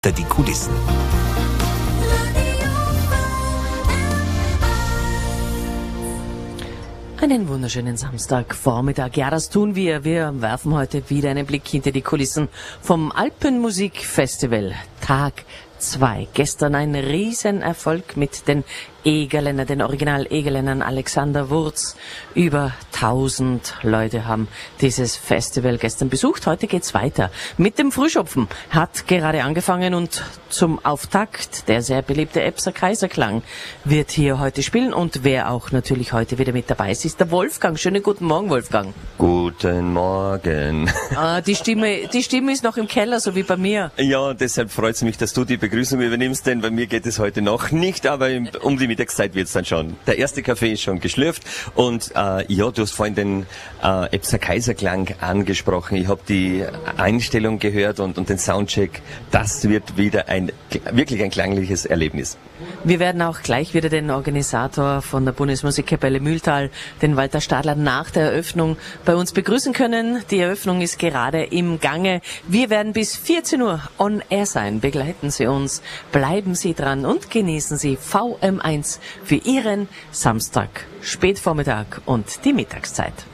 Die Kulissen. Einen wunderschönen Samstagvormittag. Ja, das tun wir. Wir werfen heute wieder einen Blick hinter die Kulissen vom Alpenmusikfestival Tag 2. Gestern ein Riesenerfolg mit den Egerländern, den Original-Egerländern Alexander Wurz. Über 1000 Leute haben dieses Festival gestern besucht. Heute geht's weiter. Mit dem Frühschopfen hat gerade angefangen und zum Auftakt der sehr beliebte Epser Kaiserklang wird hier heute spielen. Und wer auch natürlich heute wieder mit dabei ist der Wolfgang. Schönen guten Morgen, Wolfgang. Guten Morgen. Die Stimme ist noch im Keller, so wie bei mir. Ja, deshalb freut es mich, dass du die Begrüßung übernimmst, denn bei mir geht es heute noch nicht, aber um die Mittagszeit wird es dann schon. Der erste Kaffee ist schon geschlürft und ja, du hast vorhin den Epser Kaiserklang angesprochen. Ich habe die Einstellung gehört und den Soundcheck. Das wird wieder wirklich ein klangliches Erlebnis. Wir werden auch gleich wieder den Organisator von der Bundesmusikkapelle Mühltal, den Walter Stadler, nach der Eröffnung bei uns begrüßen können. Die Eröffnung ist gerade im Gange. Wir werden bis 14 Uhr on air sein. Begleiten Sie uns, bleiben Sie dran und genießen Sie VM1 für Ihren Samstag, Spätvormittag und die Mittagszeit.